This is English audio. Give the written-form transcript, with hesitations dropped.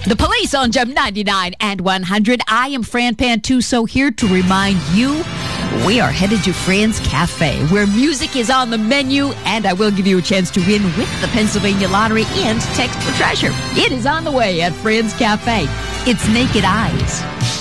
The Police on Gem 99 and 100. I am Fran Pantuso here to remind you we are headed to Fran's Cafe, where music is on the menu, and I will give you a chance to win with the Pennsylvania Lottery and Text for Treasure. It is on the way at Fran's Cafe. It's Naked Eyes.